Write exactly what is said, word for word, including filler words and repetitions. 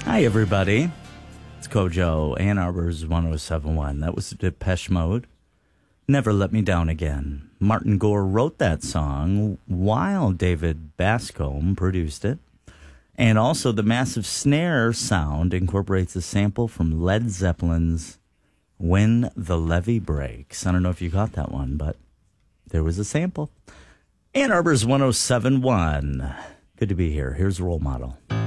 Hi, everybody. It's Kojo, Ann Arbor's one oh seven point one. That was Depeche Mode. Never Let Me Down Again. Martin Gore wrote that song while David Bascombe produced it. And also the massive snare sound incorporates a sample from Led Zeppelin's When the Levee Breaks. I don't know if you got that one, but there was a sample. Ann Arbor's one oh seven point one. Good to be here. Here's Role Model.